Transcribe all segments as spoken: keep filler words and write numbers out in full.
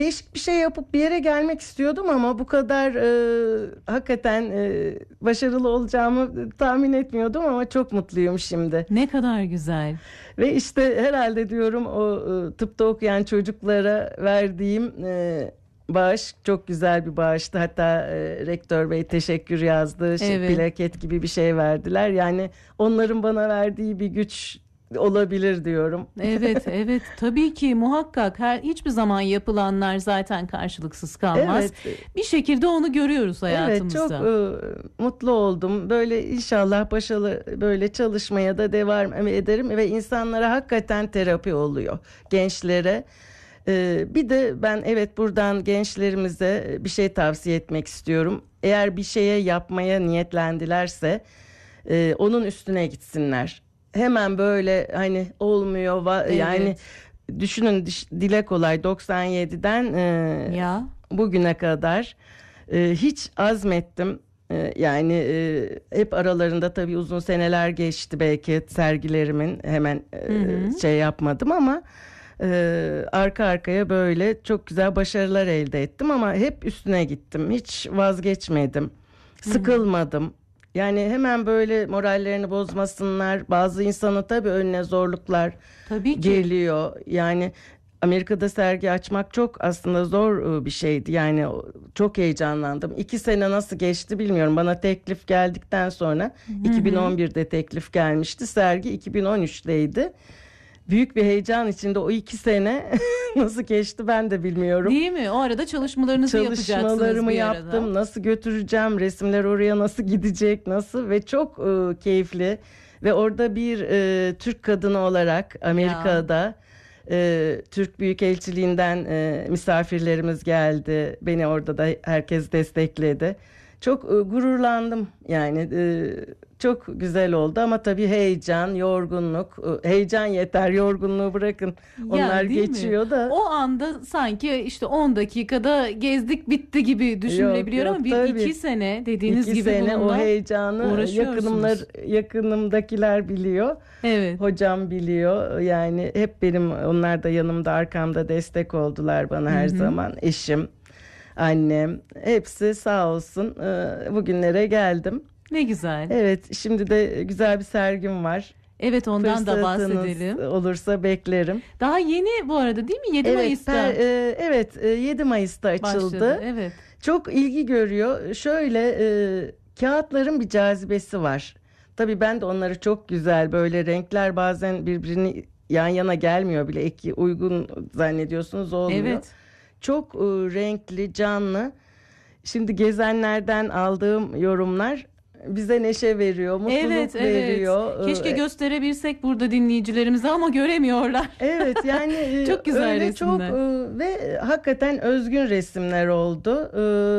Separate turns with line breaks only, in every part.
değişik bir şey yapıp bir yere gelmek istiyordum ama bu kadar e, hakikaten e, başarılı olacağımı tahmin etmiyordum ama çok mutluyum şimdi.
Ne kadar güzel.
Ve işte herhalde diyorum o e, tıpta okuyan çocuklara verdiğim e, bağış çok güzel bir bağıştı. Hatta e, rektör bey teşekkür yazdı, şey,
Evet.
plaket gibi bir şey verdiler. Yani onların bana verdiği bir güç olabilir diyorum.
Evet, evet. Tabii ki muhakkak her hiçbir zaman yapılanlar zaten karşılıksız kalmaz.
Evet.
Bir şekilde onu görüyoruz hayatımızda.
Evet, çok e, mutlu oldum. Böyle inşallah başarılı böyle çalışmaya da devam ederim ve insanlara hakikaten terapi oluyor, gençlere. E, bir de ben evet buradan gençlerimize bir şey tavsiye etmek istiyorum. Eğer bir şeye yapmaya niyetlendilerse e, onun üstüne gitsinler. Hemen böyle hani olmuyor va-
Evet.
yani düşünün dile kolay doksan yediden e,
Ya.
bugüne kadar e, hiç azmettim. E, yani e, hep aralarında tabii uzun seneler geçti belki sergilerimin hemen e,
Hı hı.
şey yapmadım ama e, arka arkaya böyle çok güzel başarılar elde ettim ama hep üstüne gittim. Hiç vazgeçmedim. Sıkılmadım. Yani hemen böyle morallerini bozmasınlar. Bazı insanın tabii önüne zorluklar
Tabii ki.
geliyor. Yani Amerika'da sergi açmak çok aslında zor bir şeydi. Yani çok heyecanlandım. İki sene nasıl geçti bilmiyorum. Bana teklif geldikten sonra iki bin on birde teklif gelmişti. Sergi iki bin on üçteydi. Büyük bir heyecan içinde o iki sene nasıl geçti ben de bilmiyorum.
Değil mi? O arada çalışmalarınızı yapacaksınız
Çalışmalarımı
bir
yaptım.
arada.
Nasıl götüreceğim? Resimler oraya nasıl gidecek? Nasıl? Ve çok e, keyifli. Ve orada bir e, Türk kadını olarak Amerika'da e, Türk Büyükelçiliğinden e, misafirlerimiz geldi. Beni orada da herkes destekledi. Çok e, gururlandım. Yani e, çok güzel oldu ama tabii heyecan, yorgunluk, e, heyecan yeter, yorgunluğu bırakın. Onlar
değil mi?
geçiyor da.
O anda sanki işte on dakikada gezdik bitti gibi düşünülebiliyor
Yok,
ama
yok,
bir
tabii.
iki sene dediğiniz
İki
gibi
sene o
bununla
heyecanı
uğraşıyorsunuz.
yakınımlar, yakınımdakiler biliyor.
Evet.
Hocam biliyor. Yani hep benim, onlar da yanımda arkamda destek oldular bana her
Hı hı.
zaman. Eşim, annem hepsi sağ olsun e, bugünlere geldim.
Ne güzel.
Evet, şimdi de güzel bir sergim var.
Evet, ondan da
Fırsatınız
bahsedelim.
olursa beklerim.
Daha yeni bu arada değil mi? yedi
Evet,
Mayıs'ta
per- e, evet e, yedi Mayıs'ta açıldı.
başladı. Evet.
Çok ilgi görüyor. Şöyle e, kağıtların bir cazibesi var. Tabii ben de onları çok güzel böyle renkler bazen birbirini yan yana gelmiyor bile. Eki uygun zannediyorsunuz olmuyor.
Evet.
Çok e, renkli, canlı. Şimdi gezenlerden aldığım yorumlar bize neşe veriyor, mutluluk
Evet,
veriyor.
evet. Keşke
Ee,
gösterebilsek burada dinleyicilerimize ama göremiyorlar.
Evet yani e,
Çok güzel
öyle
resimler.
çok e, ve hakikaten özgün resimler oldu.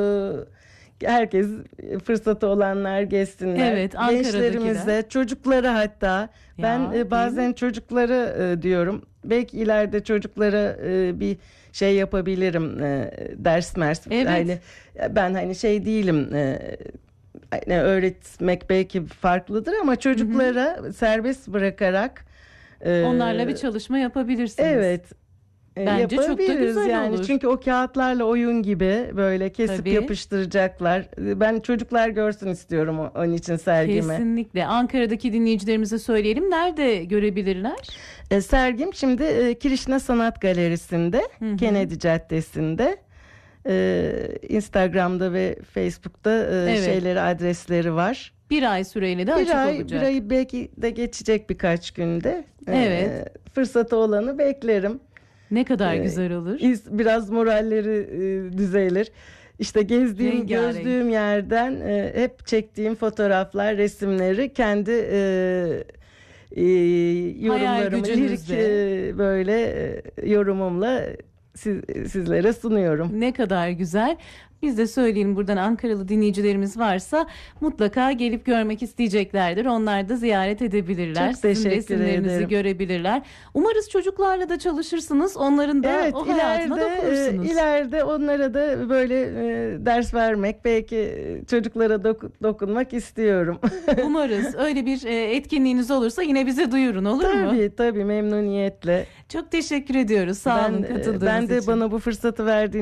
Ee, herkes fırsatı olanlar gezsinler.
Evet, Ankara'dakiler.
Gençlerimize, çocuklara hatta. Ben
Ya,
e,
değil
bazen çocuklara e, diyorum. Belki ileride çocuklara e, bir şey yapabilirim. E, ders mers.
Evet.
Hani ben hani şey değilim. E, hani öğretmek belki farklıdır ama çocuklara serbest bırakarak e,
Onlarla bir çalışma yapabilirsiniz.
evet. e,
Bence çok da
yapabiliriz
güzel
yani.
olur.
Çünkü o kağıtlarla oyun gibi böyle kesip
Tabii.
yapıştıracaklar. Ben çocuklar görsün istiyorum o- onun için sergimi.
Kesinlikle. Ankara'daki dinleyicilerimize söyleyelim. Nerede görebilirler?
E, sergim şimdi e, Kirişna Sanat Galerisi'nde,
Hı hı.
Kennedy Caddesi'nde. E, Instagram'da ve Facebook'ta e,
Evet.
şeyleri, adresleri var.
Bir ay süreyle de açık
Bir ay,
olacak.
bir ay belki de geçecek birkaç günde. E,
Evet.
fırsatı olanı beklerim.
Ne kadar
Ee,
güzel olur.
İz- Biraz moralleri e, düzelir. İşte gezdiğim,
Rengarenk.
gözdüğüm yerden e, hep çektiğim fotoğraflar, resimleri kendi e, e, yorumlarımı, lirik
gücünüzle.
e, böyle e, yorumumla siz, sizlere sunuyorum.
Ne kadar güzel. Biz de söyleyelim, buradan Ankaralı dinleyicilerimiz varsa mutlaka gelip görmek isteyeceklerdir. Onlar da ziyaret edebilirler.
Çok
Sizin
teşekkür
resimlerinizi
ederim.
görebilirler. Umarız çocuklarla da çalışırsınız. Onların da
Evet,
o hayatına
ileride,
dokunursunuz.
e, ileride onlara da böyle e, ders vermek, belki e, çocuklara doku- dokunmak istiyorum.
Umarız öyle bir e, etkinliğiniz olursa yine bize duyurun, olur mu?
Tabii tabii memnuniyetle.
Çok teşekkür ediyoruz. Sağ olun
Ben, e,
katıldığınız
ben sen de
için.
bana bu fırsatı verdiğin